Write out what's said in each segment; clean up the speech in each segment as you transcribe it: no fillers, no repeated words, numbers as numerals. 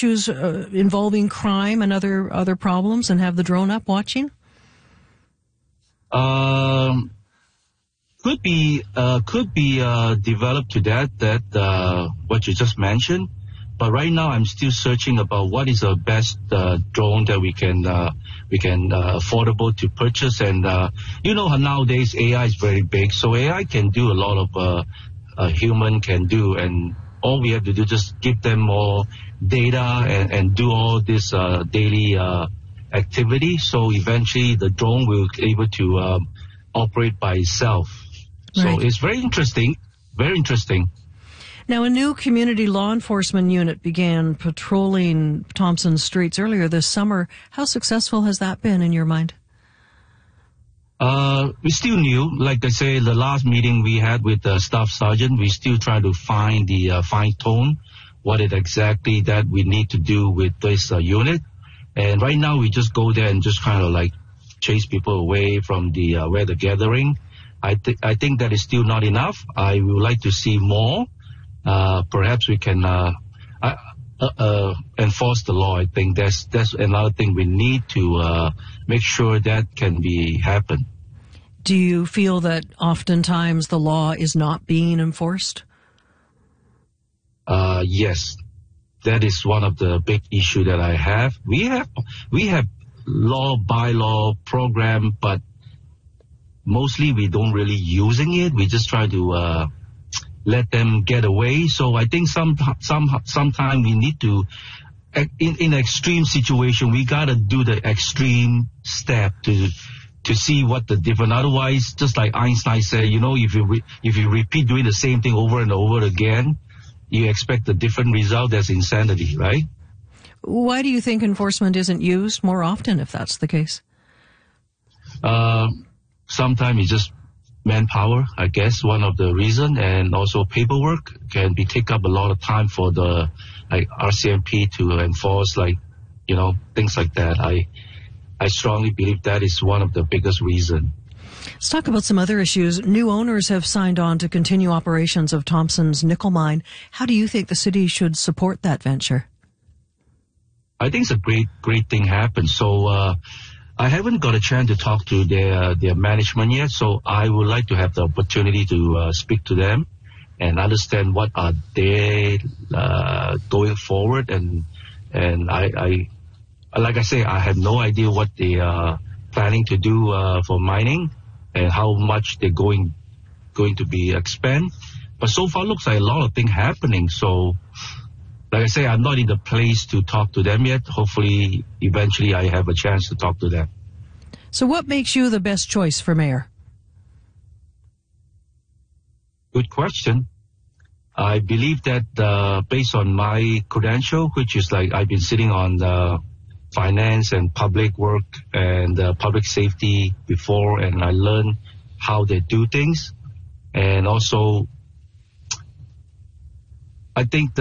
issues involving crime and other problems, and have the drone up watching? Could be developed to that what you just mentioned. But right now, I'm still searching about what is the best drone that we can affordable to purchase. And you know how nowadays AI is very big, so AI can do a lot of a human can do, and all we have to do is just give them more data and do all this daily activity. So eventually, the drone will be able to operate by itself. Right. So it's very interesting. Very interesting. Now, a new community law enforcement unit began patrolling Thompson streets earlier this summer. How successful has that been in your mind? We still new. Like I say, the last meeting we had with the staff sergeant, we still try to find the fine tone, what it exactly that we need to do with this unit. And right now, we just go there and just kind of like chase people away from the where the gathering. I think that is still not enough. I would like to see more. Perhaps we can enforce the law. I think that's another thing we need to make sure that can be happen. Do you feel that oftentimes the law is not being enforced? Yes, that is one of the big issue that I have. We have law bylaw program, but mostly we don't really using it. We just try to let them get away. So I think sometime we need to, in extreme situation, we gotta do the extreme step to see what the different. Otherwise, just like Einstein said, you know, if you repeat doing the same thing over and over again, you expect a different result. That's insanity, right? Why do you think enforcement isn't used more often, if that's the case? Sometimes it's just manpower, I guess, one of the reason, and also paperwork can take up a lot of time for the like RCMP to enforce, like, you know, things like that. I strongly believe that is one of the biggest reason. Let's talk about some other issues. New owners have signed on to continue operations of Thompson's nickel mine. How do you think the city should support that venture? I think it's a great thing happened. So I haven't got a chance to talk to their management yet, so I would like to have the opportunity to speak to them and understand what are they going forward. And I like I say, I have no idea what they are planning to do for mining and how much they're going to be expend. But so far, looks like a lot of things happening. So, like I say, I'm not in the place to talk to them yet. Hopefully, eventually, I have a chance to talk to them. So what makes you the best choice for mayor? Good question. I believe that based on my credential, which is like I've been sitting on the finance and public work and public safety before, and I learned how they do things. And also, I think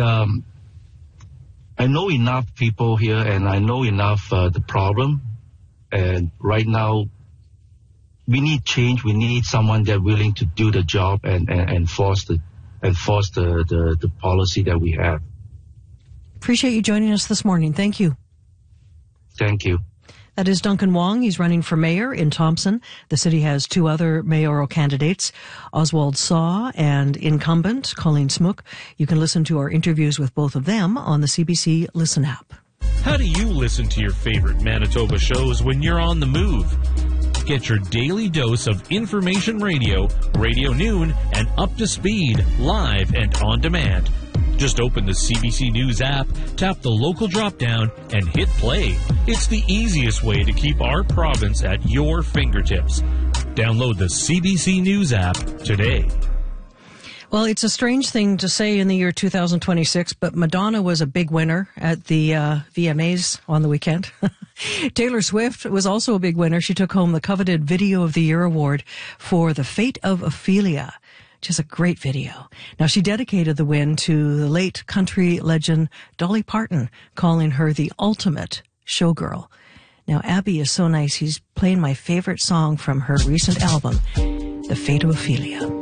I know enough people here, and I know enough the problem. And right now, we need change. We need someone that's willing to do the job and enforce the policy that we have. Appreciate you joining us this morning. Thank you. Thank you. That is Duncan Wong. He's running for mayor in Thompson. The city has two other mayoral candidates, Oswald Saw and incumbent Colleen Smook. You can listen to our interviews with both of them on the CBC Listen app. How do you listen to your favorite Manitoba shows when you're on the move? Get your daily dose of information radio, Radio Noon, and Up to Speed, live and on demand. Just open the CBC News app, tap the local drop-down, and hit play. It's the easiest way to keep our province at your fingertips. Download the CBC News app today. Well, it's a strange thing to say in the year 2026, but Madonna was a big winner at the VMAs on the weekend. Taylor Swift was also a big winner. She took home the coveted Video of the Year award for The Fate of Ophelia, which is a great video. Now, she dedicated the win to the late country legend Dolly Parton, calling her the ultimate showgirl. Now, Abby is so nice. He's playing my favorite song from her recent album, The Fate of Ophelia.